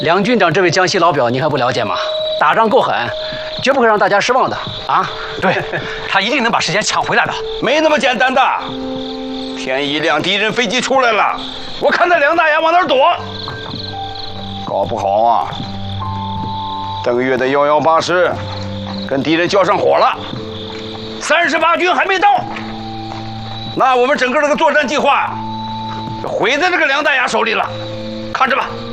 梁军长这位江西老表，您还不了解吗？打仗够狠，绝不会让大家失望的啊！ 对，他一定能把时间抢回来的。 没那么简单的。天一亮，敌人飞机出来了，我看那梁大爷往哪儿躲。搞不好啊，登月的1180跟敌人交上火了，38军还没到，那我们整个这个作战计划毁在这个梁大爷手里了。看着吧。